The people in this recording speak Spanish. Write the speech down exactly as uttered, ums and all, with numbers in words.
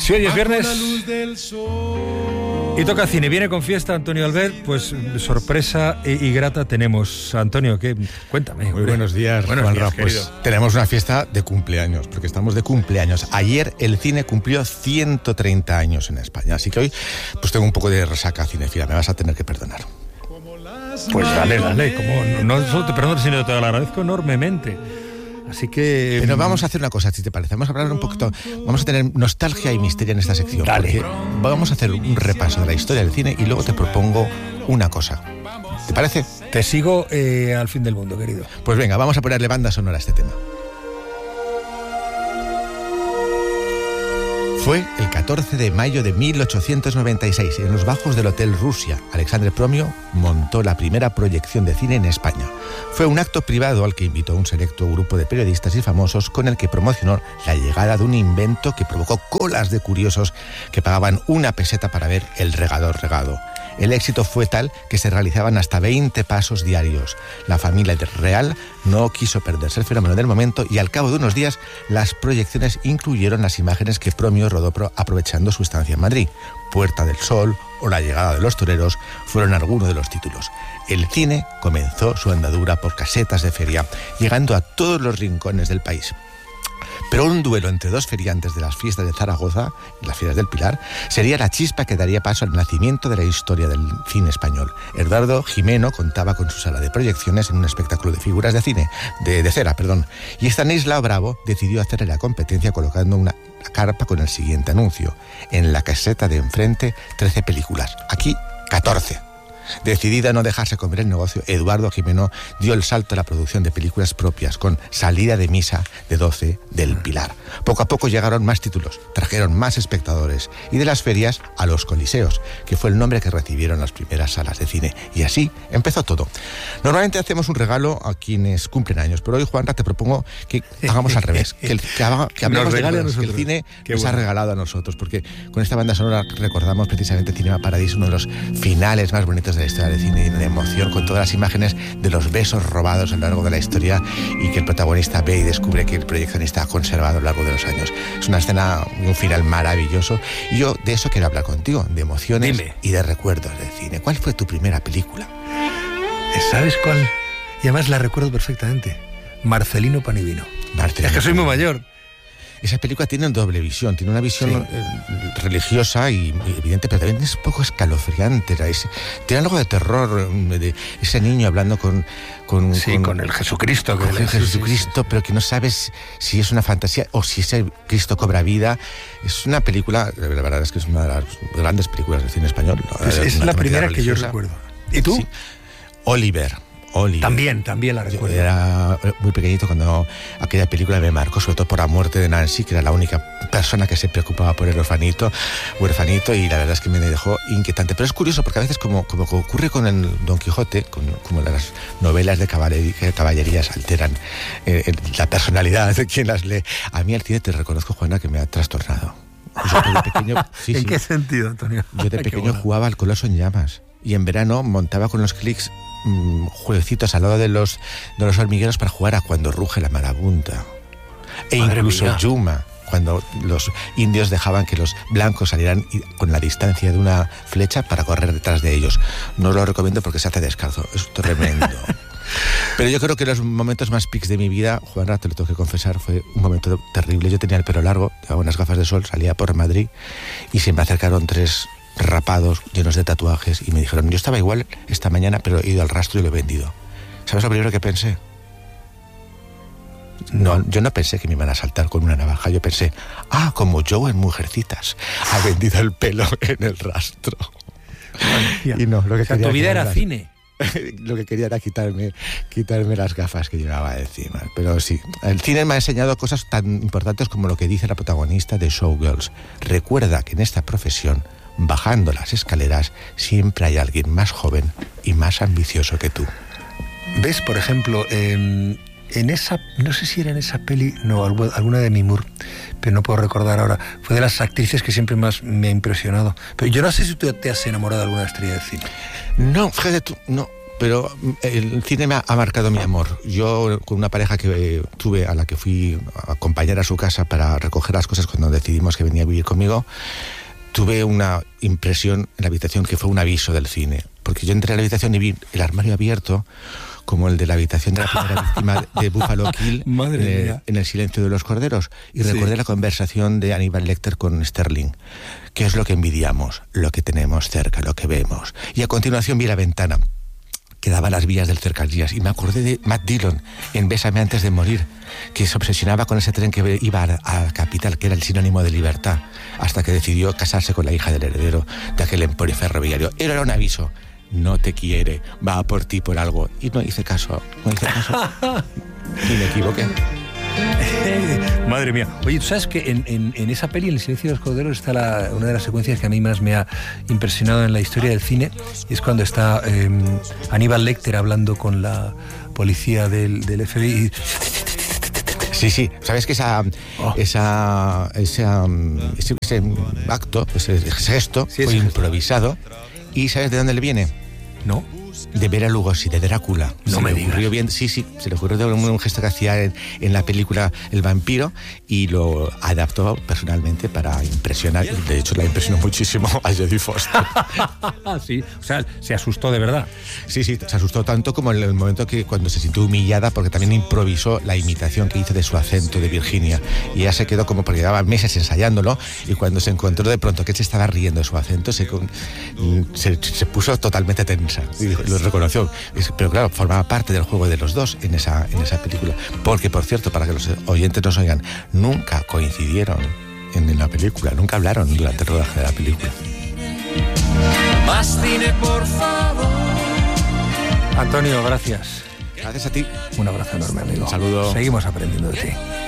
Si hoy es viernes y toca cine, viene con fiesta Antonio Albert, pues sorpresa y, y grata tenemos. Antonio, ¿qué? Cuéntame. Muy hombre. buenos días, buenos Juanra. días, pues querido. Tenemos una fiesta de cumpleaños, porque estamos de cumpleaños. Ayer el cine cumplió ciento treinta años en España, así que hoy pues tengo un poco de resaca cinefila, me vas a tener que perdonar. Pues dale, dale, como no, no solo te perdono, sino te lo agradezco enormemente. Así que... Pero vamos a hacer una cosa, si te parece. Vamos a hablar un poquito... Vamos a tener nostalgia y misterio en esta sección. Dale. Porque vamos a hacer un repaso de la historia del cine y luego te propongo una cosa. ¿Te parece? Te sigo eh, al fin del mundo, querido. Pues venga, vamos a ponerle banda sonora a este tema. Fue el catorce de mayo de mil ochocientos noventa y seis, en los bajos del Hotel Rusia. Alexandre Promio montó la primera proyección de cine en España. Fue un acto privado al que invitó a un selecto grupo de periodistas y famosos, con el que promocionó la llegada de un invento que provocó colas de curiosos que pagaban una peseta para ver El regador regado. El éxito fue tal que se realizaban hasta veinte pasos diarios. La familia real no quiso perderse el fenómeno del momento y al cabo de unos días las proyecciones incluyeron las imágenes que Promio rodó aprovechando su estancia en Madrid. Puerta del Sol o La llegada de los toreros fueron algunos de los títulos. El cine comenzó su andadura por casetas de feria, llegando a todos los rincones del país. Pero un duelo entre dos feriantes de las fiestas de Zaragoza, las fiestas del Pilar, sería la chispa que daría paso al nacimiento de la historia del cine español. Eduardo Gimeno contaba con su sala de proyecciones en un espectáculo de figuras de cine, de, de cera, perdón, y Estanislao Bravo decidió hacerle la competencia colocando una carpa con el siguiente anuncio: en la caseta de enfrente, trece películas, aquí catorce. Decidida a no dejarse comer el negocio, Eduardo Gimeno dio el salto a la producción de películas propias con Salida de misa de doce del Pilar. Poco a poco llegaron más títulos, trajeron más espectadores y de las ferias a los coliseos, que fue el nombre que recibieron las primeras salas de cine. Y así empezó todo. Normalmente hacemos un regalo a quienes cumplen años, pero hoy, Juanra, te propongo que hagamos al revés, que, el, que, haga, que hablemos de cosas que el cine Qué nos bueno. ha regalado a nosotros, porque con esta banda sonora recordamos precisamente Cinema Paradiso, uno de los finales más bonitos de la historia del cine, de emoción, con todas las imágenes de los besos robados a lo largo de la historia y que el protagonista ve y descubre que el proyeccionista ha conservado a lo largo de los años. Es una escena y un final maravilloso, y yo de eso quiero hablar contigo, de emociones Dime. y de recuerdos del cine. ¿Cuál fue tu primera película? ¿Sabes cuál? Y además la recuerdo perfectamente. Marcelino Pan y Vino. Marcelino. Es que soy muy mayor. Esa película tiene doble visión, tiene una visión sí. eh, religiosa y, y evidente, pero también es un poco escalofriante. Es, tiene algo de terror, de ese niño hablando con... con sí, con, con el Jesucristo. Con el Jesucristo, sí, sí. pero que no sabes si es una fantasía o si ese Cristo cobra vida. Es una película, la verdad es que es una de las grandes películas del cine español. Es, es la primera religiosa. que yo recuerdo. ¿Y tú? Sí. Oliver. Oliver. También, también la recuerdo. Yo era muy pequeñito cuando aquella película me marcó, sobre todo por la muerte de Nancy, que era la única persona que se preocupaba por el orfanito, huerfanito, y la verdad es que me dejó inquietante. Pero es curioso porque a veces, como, como ocurre con el Don Quijote, con, como las novelas de caballería, caballerías alteran eh, la personalidad de quien las lee, a mí el cine, te reconozco, Juana, que me ha trastornado. Yo de pequeño, sí, ¿En sí, qué sentido, Antonio? Yo de pequeño jugaba al Coloso en llamas y en verano montaba con los clics mmm, jueguecitos al lado de los, de los hormigueros para jugar a Cuando ruge la marabunta. E Madre incluso mía. Yuma, cuando los indios dejaban que los blancos salieran con la distancia de una flecha para correr detrás de ellos. No os lo recomiendo porque se hace descalzo, es tremendo. Pero yo creo que los momentos más pics de mi vida, Juanra, te lo tengo que confesar, fue un momento terrible. Yo tenía el pelo largo, llevaba unas gafas de sol, salía por Madrid y se me acercaron tres rapados, llenos de tatuajes, y me dijeron: yo estaba igual esta mañana, pero he ido al rastro y lo he vendido. ¿Sabes lo primero que pensé? No, yo no pensé que me iban a saltar con una navaja. Yo pensé: ah, como Joe en Mujercitas, ha vendido el pelo en el rastro. Y no, lo que o sea, tu vida era las... cine. Lo que quería era quitarme, quitarme las gafas que llevaba encima. Pero sí, el cine me ha enseñado cosas tan importantes como lo que dice la protagonista de Showgirls. Recuerda que en esta profesión, bajando las escaleras, siempre hay alguien más joven y más ambicioso que tú. ¿Ves, por ejemplo, eh, en esa, no sé si era en esa peli, no, alguna de Demi Moore, pero no puedo recordar ahora, fue de las actrices que siempre más me ha impresionado. Pero yo no sé si tú te has enamorado de alguna estrella de cine. No, fíjate tú, no. pero el cine me ha, ha marcado mi amor. Yo, con una pareja que tuve, a la que fui a acompañar a su casa para recoger las cosas cuando decidimos que venía a vivir conmigo, tuve una impresión en la habitación que fue un aviso del cine. Porque yo entré a la habitación y vi el armario abierto, como el de la habitación de la primera víctima de Buffalo Kill, Madre eh, mía. en El silencio de los corderos. Y Sí. recordé la conversación de Aníbal Lecter con Sterling. ¿Qué es lo que envidiamos? Lo que tenemos cerca, lo que vemos. Y a continuación vi la ventana que daba las vías del cercanías. Y me acordé de Matt Dillon en Bésame antes de morir, que se obsesionaba con ese tren que iba a la capital, que era el sinónimo de libertad, hasta que decidió casarse con la hija del heredero de aquel emporio ferroviario. Era un aviso. No te quiere, va a por ti por algo. Y no hice caso, no hice caso. Y me equivoqué. Madre mía. Oye, ¿tú sabes que en, en, en esa peli, en El silencio de los corderos, está la, una de las secuencias que a mí más me ha impresionado en la historia del cine? Es cuando está eh, Aníbal Lecter hablando con la policía del, del F B I y... Sí, sí. ¿Sabes que esa, Oh. esa, esa, ese, ese acto, ese gesto, Sí, fue ese gesto. improvisado? ¿Y sabes de dónde le viene? ¿No? De Bela Lugosi, de Drácula. No se me le digas. ocurrió bien, sí, sí, se le ocurrió de un, un gesto que hacía en, en la película El vampiro y lo adaptó personalmente para impresionar. De hecho, la impresionó muchísimo a Jodie Foster. Sí, o sea, se asustó de verdad. Sí, sí, se asustó tanto como en el momento que cuando se sintió humillada porque también improvisó la imitación que hizo de su acento de Virginia. Y ella se quedó como porque llevaba meses ensayándolo y cuando se encontró de pronto que él se estaba riendo de su acento, se, con- se, se puso totalmente tensa. Y dijo- lo reconoció. Es- Pero claro, formaba parte del juego de los dos en esa, en esa película. Porque, por cierto, para que los oyentes nos oigan, nunca coincidieron en la película, nunca hablaron durante el rodaje de la película. Más cine, por favor. Antonio, gracias. Gracias a ti. Un abrazo enorme, amigo. Un saludo. Seguimos aprendiendo de ti.